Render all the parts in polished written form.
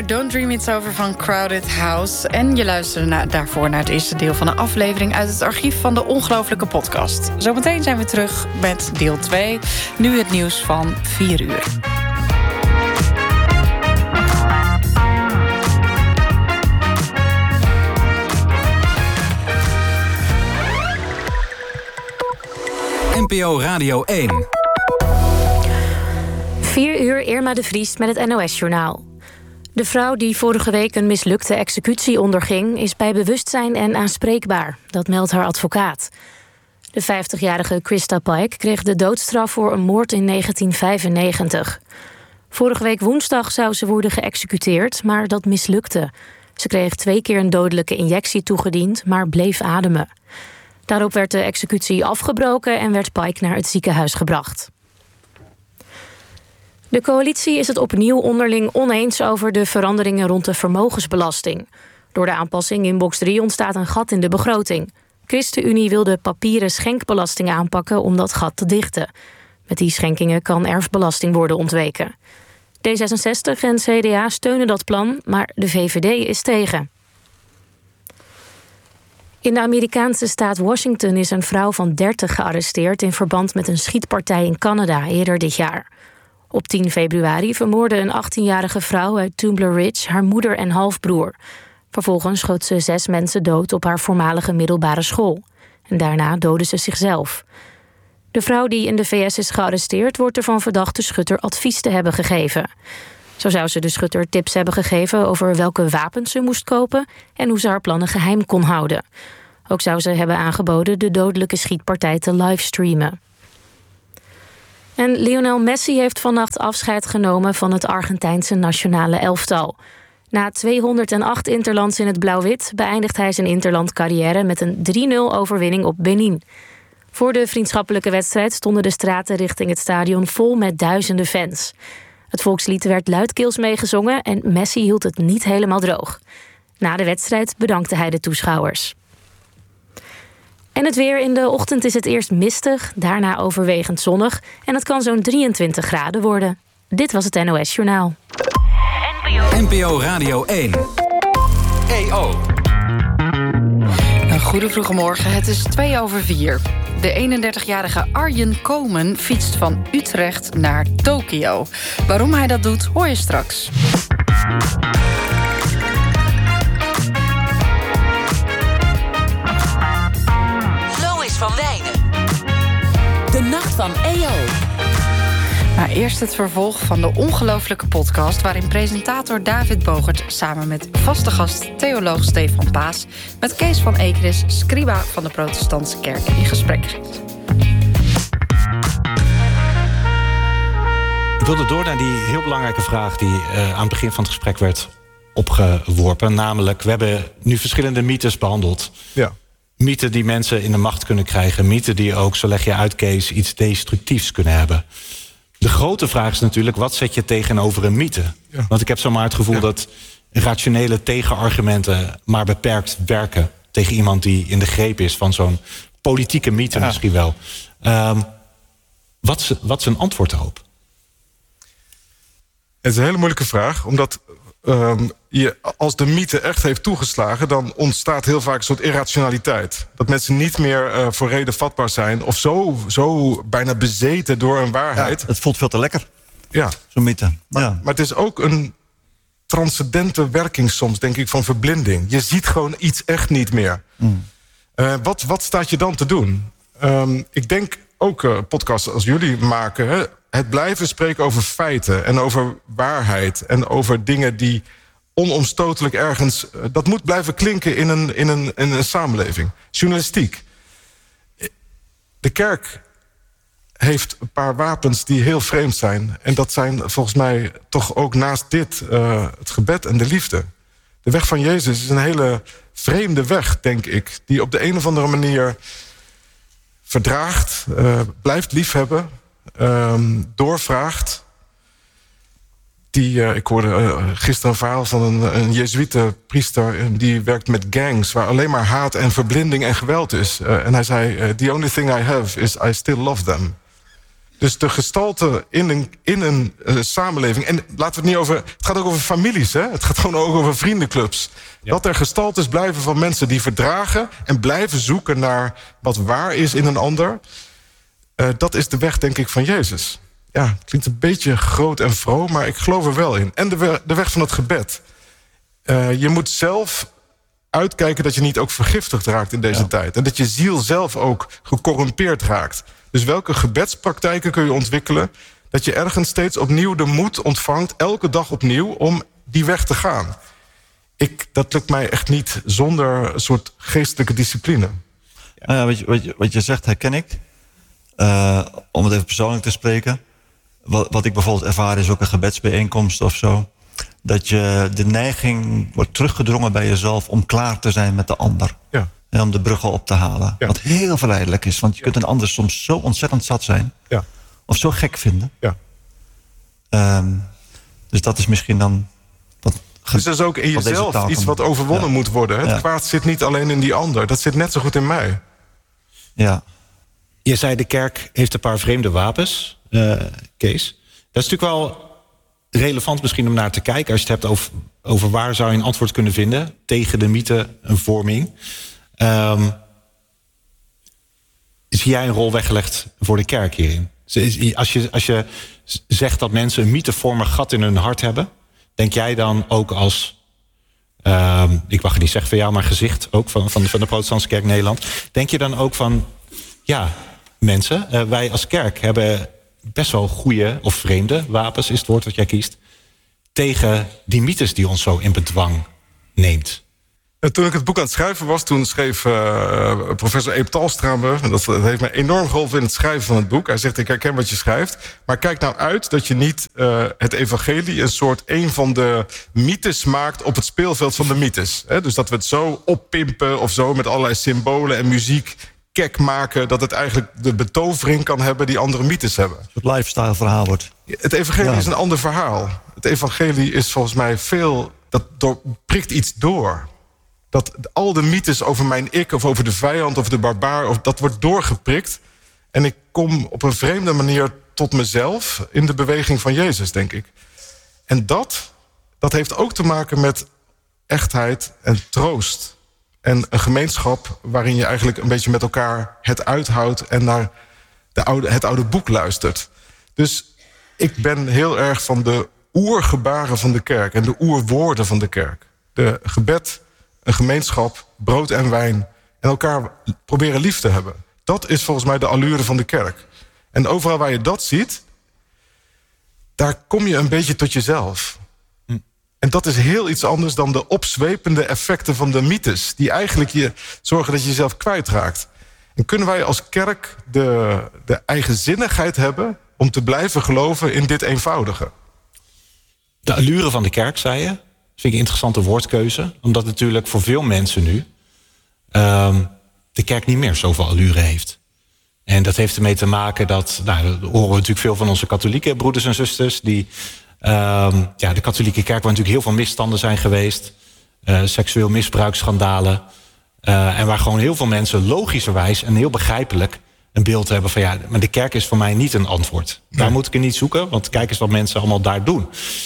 naar Don't Dream It's Over van Crowded House. En je luisterde daarvoor naar het eerste deel van een aflevering uit het archief van de Ongelooflijke Podcast. Zometeen zijn we terug met deel 2. Nu het nieuws van 4 uur. NPO Radio 1. 4 uur, Irma de Vries met het NOS-journaal. De vrouw die vorige week een mislukte executie onderging is bij bewustzijn en aanspreekbaar. Dat meldt haar advocaat. De 50-jarige Krista Pike kreeg de doodstraf voor een moord in 1995. Vorige week woensdag zou ze worden geëxecuteerd, maar dat mislukte. Ze kreeg 2 keer een dodelijke injectie toegediend, maar bleef ademen. Daarop werd de executie afgebroken en werd Pike naar het ziekenhuis gebracht. De coalitie is het opnieuw onderling oneens over de veranderingen rond de vermogensbelasting. Door de aanpassing in box 3 ontstaat een gat in de begroting. ChristenUnie wil de papieren schenkbelasting aanpakken om dat gat te dichten. Met die schenkingen kan erfbelasting worden ontweken. D66 en CDA steunen dat plan, maar de VVD is tegen. In de Amerikaanse staat Washington is een vrouw van 30 gearresteerd in verband met een schietpartij in Canada eerder dit jaar. Op 10 februari vermoordde een 18-jarige vrouw uit Tumbler Ridge haar moeder en halfbroer. Vervolgens schoot ze 6 mensen dood op haar voormalige middelbare school. En daarna doodde ze zichzelf. De vrouw die in de VS is gearresteerd wordt ervan verdacht de schutter advies te hebben gegeven. Zo zou ze de schutter tips hebben gegeven over welke wapens ze moest kopen en hoe ze haar plannen geheim kon houden. Ook zou ze hebben aangeboden de dodelijke schietpartij te livestreamen. En Lionel Messi heeft vannacht afscheid genomen van het Argentijnse nationale elftal. Na 208 interlands in het blauw-wit beëindigt hij zijn interlandcarrière met een 3-0 overwinning op Benin. Voor de vriendschappelijke wedstrijd stonden de straten richting het stadion vol met duizenden fans. Het volkslied werd luidkeels meegezongen en Messi hield het niet helemaal droog. Na de wedstrijd bedankte hij de toeschouwers. En het weer: in de ochtend is het eerst mistig, daarna overwegend zonnig en het kan zo'n 23 graden worden. Dit was het NOS Journaal. NPO Radio 1. EO. Een goede vroege morgen, het is 4:02. De 31-jarige Arjen Komen fietst van Utrecht naar Tokio. Waarom hij dat doet, hoor je straks. Lois van Wijnen. De Nacht van EO. Maar eerst het vervolg van de Ongelooflijke Podcast, waarin presentator David Bogert samen met vaste gast theoloog Stefan Paas met Kees van Ekeris, scriba van de Protestantse Kerk, in gesprek gaat. Ik wilde door naar die heel belangrijke vraag die aan het begin van het gesprek werd opgeworpen. Namelijk, we hebben nu verschillende mythes behandeld. Ja. Mythen die mensen in de macht kunnen krijgen. Mythen die ook, zo leg je uit Kees, iets destructiefs kunnen hebben. De grote vraag is natuurlijk, wat zet je tegenover een mythe? Ja. Want ik heb zomaar het gevoel dat rationele tegenargumenten maar beperkt werken tegen iemand die in de greep is van zo'n politieke mythe misschien wel. Wat is een antwoord daarop? Het is een hele moeilijke vraag, omdat als de mythe echt heeft toegeslagen, dan ontstaat heel vaak een soort irrationaliteit. Dat mensen niet meer voor reden vatbaar zijn of zo bijna bezeten door een waarheid. Ja, het voelt veel te lekker. Ja. Zo'n mythe. Maar het is ook een transcendente werking soms, denk ik, van verblinding. Je ziet gewoon iets echt niet meer. Wat staat je dan te doen? Ik denk ook podcasts als jullie maken, hè, het blijven spreken over feiten en over waarheid en over dingen die onomstotelijk ergens, dat moet blijven klinken in een samenleving. Journalistiek. De kerk heeft een paar wapens die heel vreemd zijn. En dat zijn volgens mij toch ook naast dit het gebed en de liefde. De weg van Jezus is een hele vreemde weg, denk ik, die op de een of andere manier verdraagt, blijft liefhebben, doorvraagt. Ik hoorde gisteren een verhaal van een Jezuïetenpriester die werkt met gangs waar alleen maar haat en verblinding en geweld is. En hij zei, the only thing I have is I still love them. Dus de gestalte in een samenleving... en laten we het niet over... Het gaat ook over families, hè? Het gaat gewoon ook over vriendenclubs. Ja. Dat er gestaltes blijven van mensen die verdragen... en blijven zoeken naar wat waar is in een ander... dat is de weg, denk ik, van Jezus. Ja, het klinkt een beetje groot en vroom, maar ik geloof er wel in. En de weg van het gebed. Je moet zelf uitkijken dat je niet ook vergiftigd raakt in deze tijd. En dat je ziel zelf ook gecorrumpeerd raakt. Dus welke gebedspraktijken kun je ontwikkelen... dat je ergens steeds opnieuw de moed ontvangt... elke dag opnieuw om die weg te gaan. Dat lukt mij echt niet zonder een soort geestelijke discipline. Ja, wat je zegt, herken ik. Om het even persoonlijk te spreken. Wat ik bijvoorbeeld ervaar is ook een gebedsbijeenkomst of zo. Dat je de neiging wordt teruggedrongen bij jezelf... om klaar te zijn met de ander. Ja. En om de bruggen op te halen. Ja. Wat heel verleidelijk is. Want je kunt een ander soms zo ontzettend zat zijn. Ja. Of zo gek vinden. Ja. Dus dat is misschien dan... Dus dat is ook in jezelf iets wat overwonnen moet worden. Het kwaad zit niet alleen in die ander. Dat zit net zo goed in mij. Ja. Je zei de kerk heeft een paar vreemde wapens, Kees. Dat is natuurlijk wel relevant misschien om naar te kijken... als je het hebt over waar zou je een antwoord kunnen vinden... tegen de mythe, een vorming. Zie jij een rol weggelegd voor de kerk hierin? Als je zegt dat mensen een mythevormig gat in hun hart hebben... denk jij dan ook als... ik mag het niet zeggen van jou, maar gezicht ook van de Protestantse Kerk Nederland... denk je dan ook van... ja, mensen, wij als kerk hebben best wel goede of vreemde wapens... is het woord wat jij kiest... tegen die mythes die ons zo in bedwang neemt. Toen ik het boek aan het schrijven was... toen schreef professor Eep Talstra me... dat heeft mij enorm geholpen in het schrijven van het boek. Hij zegt, ik herken wat je schrijft... maar kijk nou uit dat je niet het evangelie... een van de mythes maakt op het speelveld van de mythes. Dus dat we het zo oppimpen of zo... met allerlei symbolen en muziek kek maken... dat het eigenlijk de betovering kan hebben die andere mythes hebben. Het lifestyle verhaal wordt. Het evangelie is een ander verhaal. Het evangelie is volgens mij veel... dat prikt iets door... dat al de mythes over mijn ik... of over de vijand of de barbaar... dat wordt doorgeprikt. En ik kom op een vreemde manier tot mezelf... in de beweging van Jezus, denk ik. En dat heeft ook te maken met echtheid en troost. En een gemeenschap waarin je eigenlijk een beetje met elkaar... het uithoudt en naar het oude boek luistert. Dus ik ben heel erg van de oergebaren van de kerk... en de oerwoorden van de kerk. De gebed... een gemeenschap, brood en wijn... en elkaar proberen lief te hebben. Dat is volgens mij de allure van de kerk. En overal waar je dat ziet... daar kom je een beetje tot jezelf. En dat is heel iets anders dan de opzwepende effecten van de mythes... die eigenlijk zorgen dat je jezelf kwijtraakt. En kunnen wij als kerk de eigenzinnigheid hebben... om te blijven geloven in dit eenvoudige? De allure van de kerk, zei je... vind ik een interessante woordkeuze. Omdat natuurlijk voor veel mensen nu... de kerk niet meer zoveel allure heeft. En dat heeft ermee te maken dat... Nou, dat horen we natuurlijk veel van onze katholieke broeders en zusters... die de katholieke kerk... waar natuurlijk heel veel misstanden zijn geweest... seksueel misbruiksschandalen... en waar gewoon heel veel mensen logischerwijs... en heel begrijpelijk een beeld hebben van... ja, maar de kerk is voor mij niet een antwoord. Daar moet ik er niet zoeken, want kijk eens wat mensen allemaal daar doen...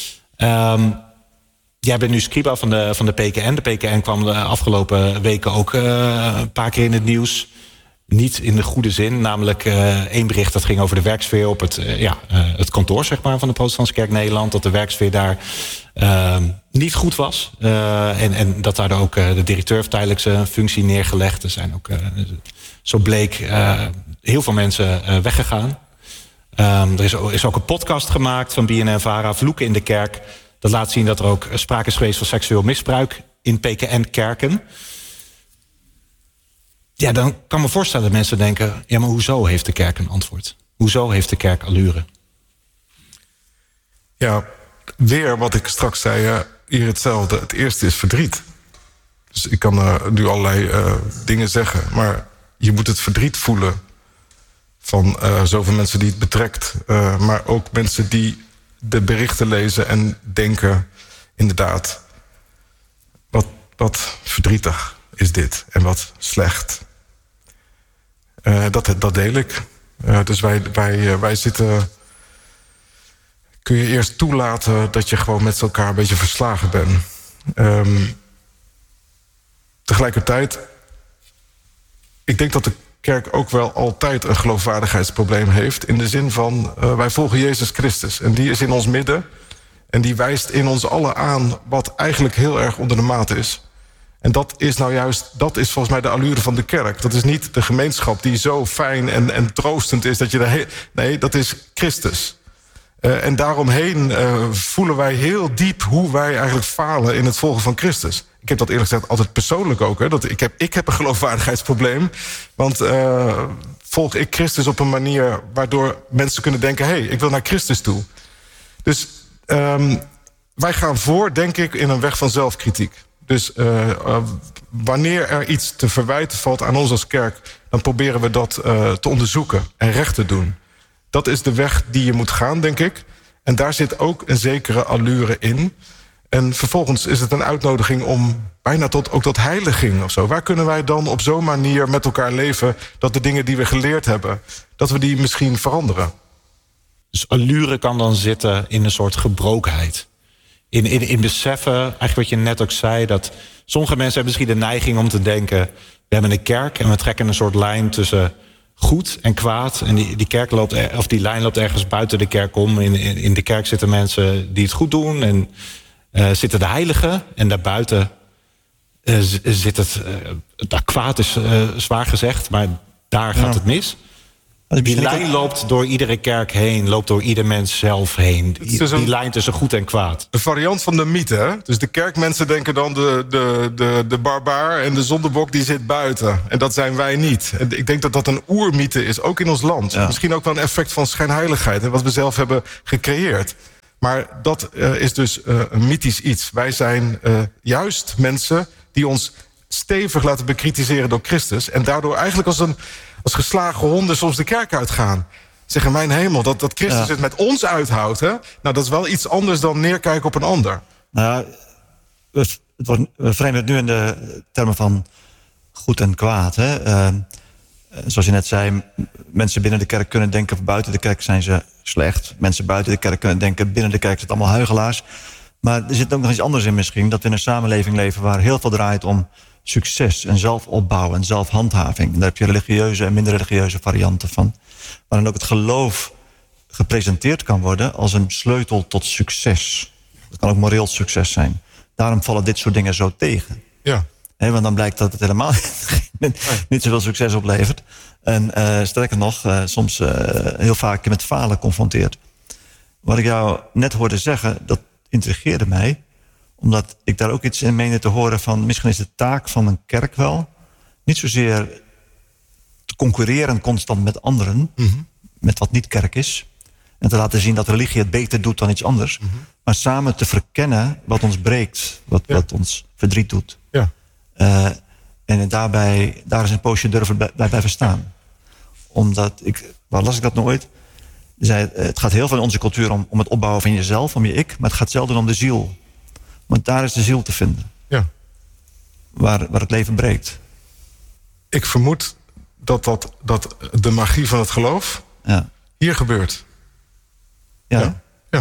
Jij bent nu scriba van de PKN. De PKN kwam de afgelopen weken ook een paar keer in het nieuws. Niet in de goede zin. Namelijk één bericht dat ging over de werksfeer op het kantoor zeg maar, van de Protestantse Kerk Nederland. Dat de werksfeer daar niet goed was. En dat daar ook de directeur heeft tijdelijk zijn functie neergelegd. Er zijn ook, zo bleek, heel veel mensen weggegaan. Er is ook een podcast gemaakt van BNN-Vara, Vloeken in de Kerk. Dat laat zien dat er ook sprake is geweest van seksueel misbruik in PKN-kerken. Ja, dan kan me voorstellen dat mensen denken... ja, maar hoezo heeft de kerk een antwoord? Hoezo heeft de kerk allure? Ja, weer wat ik straks zei, hier hetzelfde. Het eerste is verdriet. Dus ik kan nu allerlei dingen zeggen... maar je moet het verdriet voelen van zoveel mensen die het betrekt. Maar ook mensen die de berichten lezen en denken... inderdaad, wat verdrietig is dit en wat slecht. Dat deel ik. Dus wij zitten... Kun je eerst toelaten dat je gewoon met elkaar een beetje verslagen bent. Tegelijkertijd... Ik denk dat de kerk ook wel altijd een geloofwaardigheidsprobleem heeft. In de zin van, wij volgen Jezus Christus. En die is in ons midden. En die wijst in ons allen aan wat eigenlijk heel erg onder de maat is. En dat is dat is volgens mij de allure van de kerk. Dat is niet de gemeenschap die zo fijn en troostend is. Nee, dat is Christus. En daaromheen voelen wij heel diep hoe wij eigenlijk falen in het volgen van Christus. Ik heb dat eerlijk gezegd altijd persoonlijk ook. Hè, ik heb een geloofwaardigheidsprobleem. Want volg ik Christus op een manier waardoor mensen kunnen denken... hey, ik wil naar Christus toe. Dus wij gaan voor, denk ik, in een weg van zelfkritiek. Dus wanneer er iets te verwijten valt aan ons als kerk... dan proberen we dat te onderzoeken en recht te doen. Dat is de weg die je moet gaan, denk ik. En daar zit ook een zekere allure in. En vervolgens is het een uitnodiging om bijna tot heiliging of zo. Waar kunnen wij dan op zo'n manier met elkaar leven... dat de dingen die we geleerd hebben, dat we die misschien veranderen? Dus allure kan dan zitten in een soort gebrokenheid. In beseffen, eigenlijk wat je net ook zei... dat sommige mensen hebben misschien de neiging om te denken... we hebben een kerk en we trekken een soort lijn tussen... goed en kwaad. En die lijn loopt ergens buiten de kerk om. In de kerk zitten mensen die het goed doen. En zitten de heiligen. En daarbuiten zit het... kwaad is zwaar gezegd, maar daar gaat het mis. Die lijn loopt door iedere kerk heen. Loopt door ieder mens zelf heen. Die lijn tussen goed en kwaad. Een variant van de mythe, hè? Dus de kerkmensen denken dan de barbaar en de zondebok die zit buiten. En dat zijn wij niet. En ik denk dat dat een oermythe is, ook in ons land. Ja. Misschien ook wel een effect van schijnheiligheid. Hè, wat we zelf hebben gecreëerd. Maar dat is dus een mythisch iets. Wij zijn juist mensen die ons stevig laten bekritiseren door Christus. En daardoor eigenlijk als geslagen honden soms de kerk uitgaan. Zeggen, mijn hemel, dat Christus het met ons uithoudt. Hè? Nou, dat is wel iets anders dan neerkijken op een ander. Nou, we framen het nu in de termen van goed en kwaad. Hè? Zoals je net zei, mensen binnen de kerk kunnen denken... buiten de kerk zijn ze slecht. Mensen buiten de kerk kunnen denken... binnen de kerk zijn het allemaal huigelaars. Maar er zit ook nog iets anders in misschien. Dat we in een samenleving leven waar heel veel draait om... succes en zelfopbouw en zelfhandhaving. En daar heb je religieuze en minder religieuze varianten van. Maar dan ook het geloof gepresenteerd kan worden... als een sleutel tot succes. Dat kan ook moreel succes zijn. Daarom vallen dit soort dingen zo tegen. Ja. Want dan blijkt dat het helemaal niet zoveel succes oplevert. En sterker nog, soms heel vaak met falen confronteert. Wat ik jou net hoorde zeggen, dat intrigeerde mij... omdat ik daar ook iets in meende te horen van... misschien is de taak van een kerk wel... niet zozeer te concurreren constant met anderen... met wat niet kerk is... en te laten zien dat religie het beter doet dan iets anders... maar samen te verkennen wat ons breekt... wat ons verdriet doet. Ja. En daar is een poosje durven bij blijven staan. Omdat, waar las ik dat nooit... zei, het gaat heel veel in onze cultuur om het opbouwen van jezelf... om je ik, maar het gaat zelden om de ziel... Want daar is de ziel te vinden. Ja. Waar het leven breekt. Ik vermoed dat de magie van het geloof... hier gebeurt. Ja.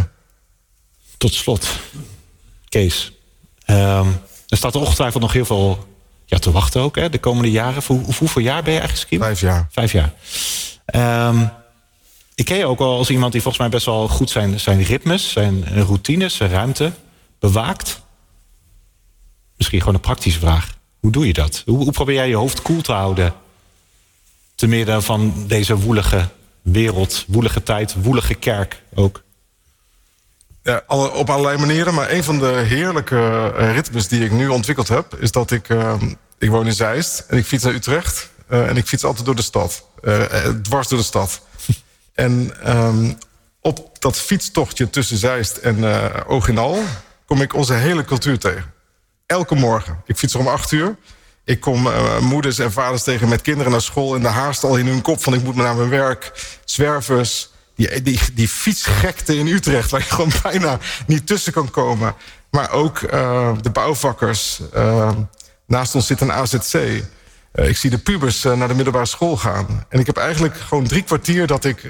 Tot slot, Kees. Er staat er ongetwijfeld nog heel veel te wachten ook. Hè, de komende jaren. Hoeveel jaar ben je eigenlijk geschreven? 5 jaar. 5 jaar. Ik ken je ook al als iemand die volgens mij best wel goed zijn ritmes... zijn routines, zijn ruimte... bewaakt? Misschien gewoon een praktische vraag. Hoe doe je dat? Hoe probeer jij je hoofd koel te houden... te midden van deze woelige wereld, woelige tijd... woelige kerk ook? Ja, op allerlei manieren. Maar een van de heerlijke ritmes die ik nu ontwikkeld heb... is dat ik woon in Zeist en ik fiets naar Utrecht... en ik fiets altijd door de stad. Dwars door de stad. En op dat fietstochtje tussen Zeist en Oog in Al... kom ik onze hele cultuur tegen. Elke morgen. Ik fiets er om 8:00. Ik kom moeders en vaders tegen met kinderen naar school... en de haast al in hun kop van ik moet naar mijn werk. Zwervers. Die fietsgekte in Utrecht... waar je gewoon bijna niet tussen kan komen. Maar ook de bouwvakkers. Naast ons zit een AZC. Ik zie de pubers naar de middelbare school gaan. En ik heb eigenlijk gewoon 3 kwartier dat ik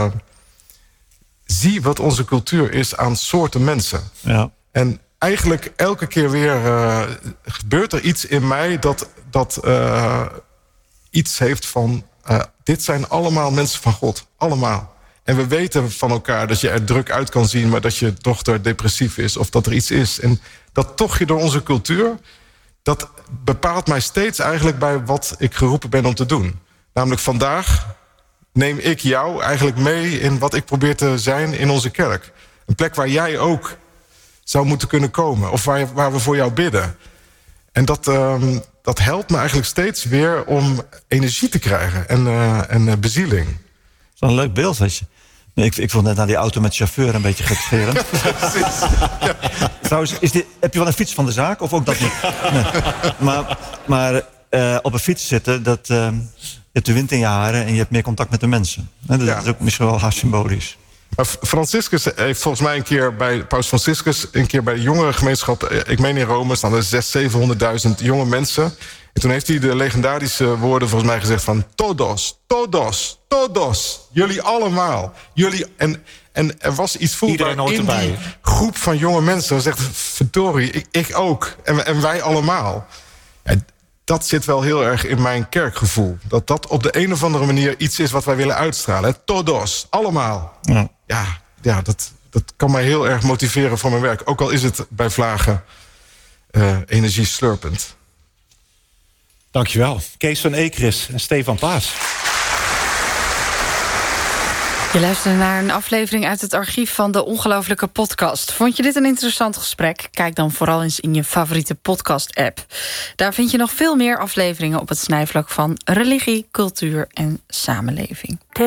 zie wat onze cultuur is aan soorten mensen. Ja. En eigenlijk elke keer weer gebeurt er iets in mij dat iets heeft van... dit zijn allemaal mensen van God. Allemaal. En we weten van elkaar dat je er druk uit kan zien... maar dat je dochter depressief is of dat er iets is. En dat toch je door onze cultuur... dat bepaalt mij steeds eigenlijk bij wat ik geroepen ben om te doen. Namelijk vandaag neem ik jou eigenlijk mee... in wat ik probeer te zijn in onze kerk. Een plek waar jij ook zou moeten kunnen komen. Of waar we voor jou bidden. En dat helpt me eigenlijk steeds weer om energie te krijgen. En bezieling. Dat is wel een leuk beeld. Weet je. Ik vond net naar die auto met chauffeur een beetje gekscherend. Precies. Ja. Trouwens, heb je wel een fiets van de zaak of ook dat niet? Nee. Maar op een fiets zitten, je hebt de wind in je haren... en je hebt meer contact met de mensen. Dat is ook misschien wel haast symbolisch. Maar Franciscus heeft volgens mij Paus Franciscus... een keer bij de jongerengemeenschap... ik meen in Rome staan er 600.000, 700.000 jonge mensen... En toen heeft hij de legendarische woorden volgens mij gezegd van... Todos, todos, todos. Jullie allemaal. Jullie, en er was iets voelbaar in die groep van jonge mensen. Zegt, verdorie, ik ook. En wij allemaal. En dat zit wel heel erg in mijn kerkgevoel. Dat op de een of andere manier iets is wat wij willen uitstralen. Todos, allemaal. Ja, dat kan mij heel erg motiveren voor mijn werk. Ook al is het bij vlagen energieslurpend. Dankjewel. Kees van Ekris en Stefan Paas. Je luistert naar een aflevering uit het archief van de Ongelofelijke Podcast. Vond je dit een interessant gesprek? Kijk dan vooral eens in je favoriete podcast-app. Daar vind je nog veel meer afleveringen op het snijvlak van religie, cultuur en samenleving.